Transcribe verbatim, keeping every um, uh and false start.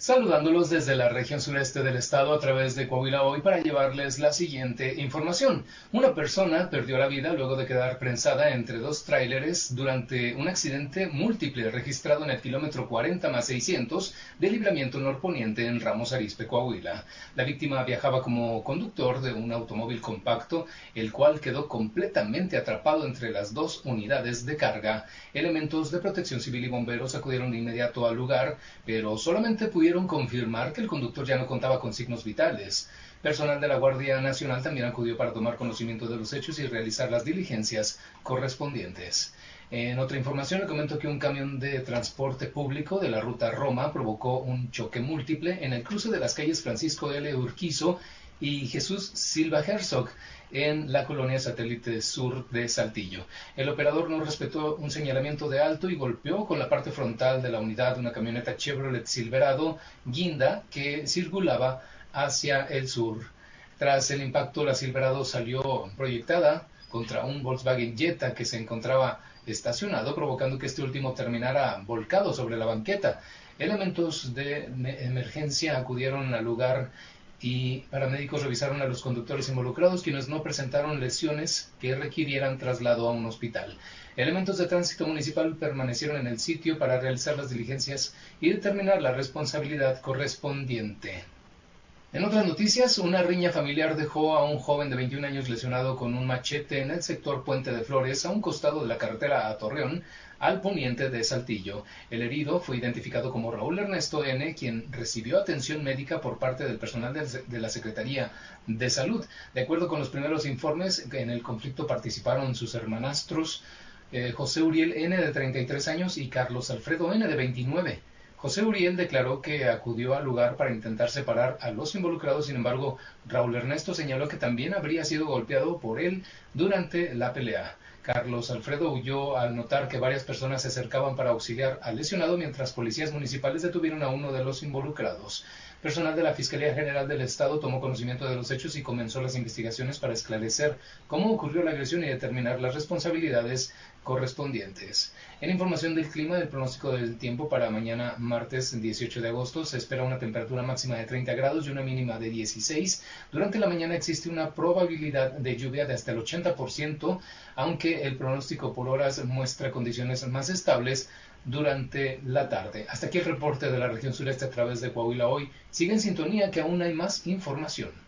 Saludándolos desde la región sureste del estado a través de Coahuila Hoy para llevarles la siguiente información. Una persona perdió la vida luego de quedar prensada entre dos tráileres durante un accidente múltiple registrado en el kilómetro cuarenta más seiscientos del libramiento norponiente en Ramos Arizpe, Coahuila. La víctima viajaba como conductor de un automóvil compacto, el cual quedó completamente atrapado entre las dos unidades de carga. Elementos de protección civil y bomberos acudieron de inmediato al lugar, pero solamente pudieron confirmar que el conductor ya no contaba con signos vitales. Personal de la Guardia Nacional también acudió para tomar conocimiento de los hechos y realizar las diligencias correspondientes. En otra información le comento que un camión de transporte público de la ruta Roma provocó un choque múltiple en el cruce de las calles Francisco L. Urquizo y Jesús Silva Herzog en la colonia satélite sur de Saltillo. El operador no respetó un señalamiento de alto y golpeó con la parte frontal de la unidad una camioneta Chevrolet Silverado Guinda que circulaba hacia el sur. Tras el impacto, la Silverado salió proyectada contra un Volkswagen Jetta que se encontraba estacionado, provocando que este último terminara volcado sobre la banqueta. Elementos de emergencia acudieron al lugar y paramédicos revisaron a los conductores involucrados, quienes no presentaron lesiones que requirieran traslado a un hospital. Elementos de tránsito municipal permanecieron en el sitio para realizar las diligencias y determinar la responsabilidad correspondiente. En otras noticias, una riña familiar dejó a un joven de veintiún años lesionado con un machete en el sector Puente de Flores, a un costado de la carretera a Torreón, al poniente de Saltillo. El herido fue identificado como Raúl Ernesto N., quien recibió atención médica por parte del personal de la Secretaría de Salud. De acuerdo con los primeros informes, en el conflicto participaron sus hermanastros eh, José Uriel N., de treinta y tres años, y Carlos Alfredo N., de veintinueve. José Uriel declaró que acudió al lugar para intentar separar a los involucrados. Sin embargo, Raúl Ernesto señaló que también habría sido golpeado por él durante la pelea. Carlos Alfredo huyó al notar que varias personas se acercaban para auxiliar al lesionado, mientras policías municipales detuvieron a uno de los involucrados. Personal de la Fiscalía General del Estado tomó conocimiento de los hechos y comenzó las investigaciones para esclarecer cómo ocurrió la agresión y determinar las responsabilidades correspondientes. En información del clima, el pronóstico del tiempo para mañana martes dieciocho de agosto, se espera una temperatura máxima de treinta grados y una mínima de dieciséis. Durante la mañana existe una probabilidad de lluvia de hasta el ochenta por ciento, aunque el pronóstico por horas muestra condiciones más estables durante la tarde. Hasta aquí el reporte de la región sureste a través de Coahuila Hoy. Sigue en sintonía, que aún hay más información.